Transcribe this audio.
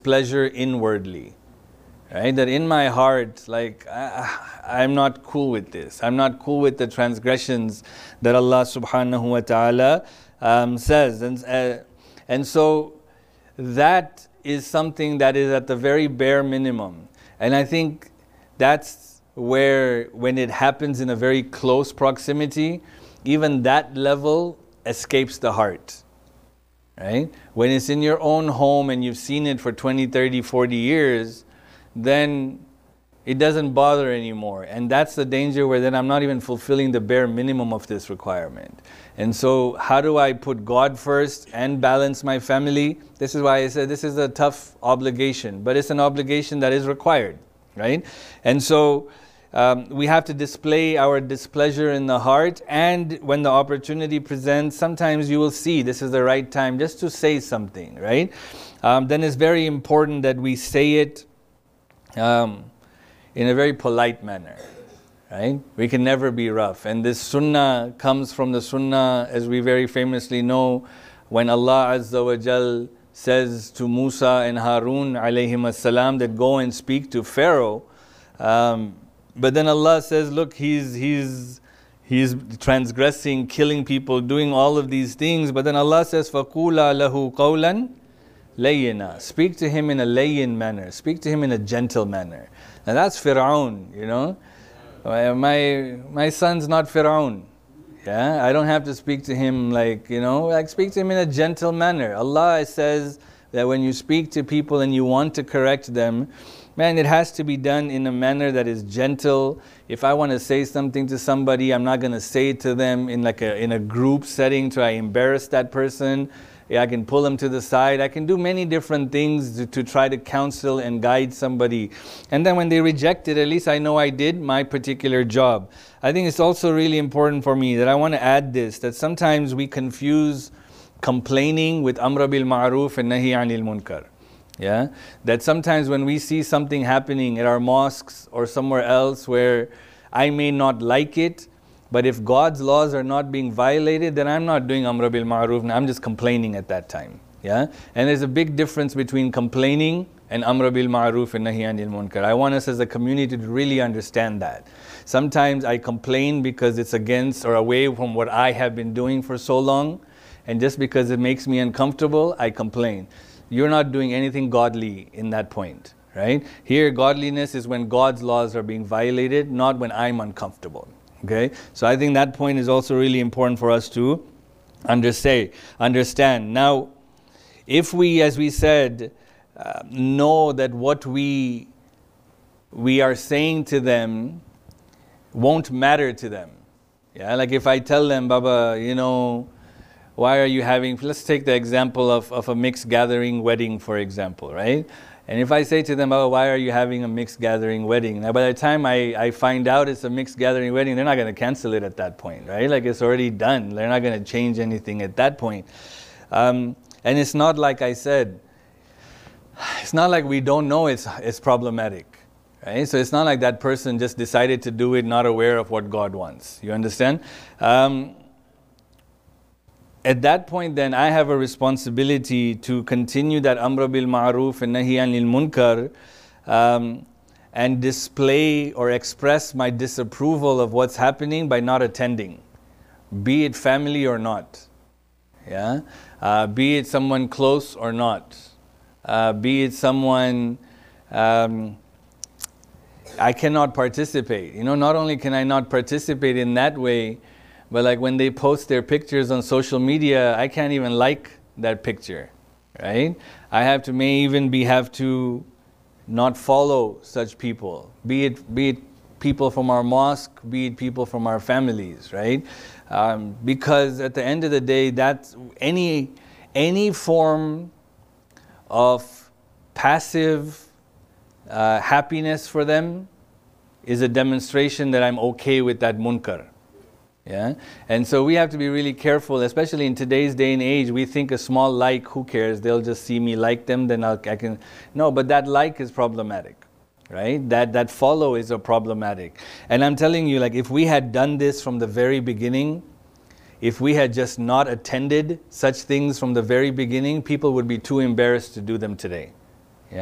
pleasure inwardly. Right? That in my heart, like, I'm not cool with this. I'm not cool with the transgressions that Allah subhanahu wa ta'ala says. And so that is something that is at the very bare minimum. And I think that's where, when it happens in a very close proximity, even that level escapes the heart. Right? When it's in your own home and you've seen it for 20, 30, 40 years, then it doesn't bother anymore. And that's the danger, where then I'm not even fulfilling the bare minimum of this requirement. And so how do I put God first and balance my family? This is why I said this is a tough obligation, but it's an obligation that is required, right? And so we have to display our displeasure in the heart, and when the opportunity presents, sometimes you will see this is the right time just to say something, right? Then it's very important that we say it in a very polite manner, right? We can never be rough. And this sunnah comes from the sunnah, as we very famously know, when Allah Azza wa Jal says to Musa and Harun alayhim as-salam that go and speak to Pharaoh. But then Allah says, look, he's transgressing, killing people, doing all of these things. But then Allah says, فَقُولَا لَهُ قَوْلًا لَيِّنًا. Speak to him in a layyin manner. Speak to him in a gentle manner. Now that's Fir'aun, you know. My son's not Fir'aun. Yeah, I don't have to speak to him like, you know, like speak to him in a gentle manner. Allah says that when you speak to people and you want to correct them, man, it has to be done in a manner that is gentle. If I want to say something to somebody, I'm not going to say it to them in like in a group setting to embarrass that person. Yeah, I can pull them to the side. I can do many different things to try to counsel and guide somebody. And then when they reject it, at least I know I did my particular job. I think it's also really important for me that I want to add this, that sometimes we confuse complaining with amr bil ma'ruf and nahi anil munkar. Yeah, that sometimes when we see something happening at our mosques or somewhere else where I may not like it, but if God's laws are not being violated, then I'm not doing amr bil ma'ruf, I'm just complaining at that time. Yeah, and there's a big difference between complaining and amr bil ma'ruf and nahi anil munkar. I want us as a community to really understand that. Sometimes I complain because it's against or away from what I have been doing for so long, and just because it makes me uncomfortable, I complain. You're not doing anything godly in that point, right? Here, godliness is when God's laws are being violated, not when I'm uncomfortable. Okay, so I think that point is also really important for us to understand. Now, if we, as we said, know that what we are saying to them won't matter to them. Yeah, like if I tell them, Baba, you know, why are you having, let's take the example of a mixed gathering wedding, for example, right? And if I say to them, oh, why are you having a mixed gathering wedding? Now, by the time I find out it's a mixed gathering wedding, they're not going to cancel it at that point, right? Like it's already done. They're not going to change anything at that point. And it's not like I said, it's not like we don't know it's problematic, right? So it's not like that person just decided to do it not aware of what God wants. You understand? At that point then, I have a responsibility to continue that amr bil ma'ruf and nahi anil munkar and display or express my disapproval of what's happening by not attending, be it family or not, yeah, be it someone close or not, be it someone I cannot participate. You know, not only can I not participate in that way, but like when they post their pictures on social media, I can't even like that picture, right? I have to not follow such people, be it people from our mosque, be it people from our families, right? Because at the end of the day, that's any form of passive happiness for them is a demonstration that I'm okay with that munkar. Yeah, and so we have to be really careful, especially in today's day and age. We think a small like, who cares? They'll just see me like them, then I can. No, but that like is problematic, right? That follow is a problematic. And I'm telling you, like if we had done this from the very beginning, if we had just not attended such things from the very beginning, people would be too embarrassed to do them today.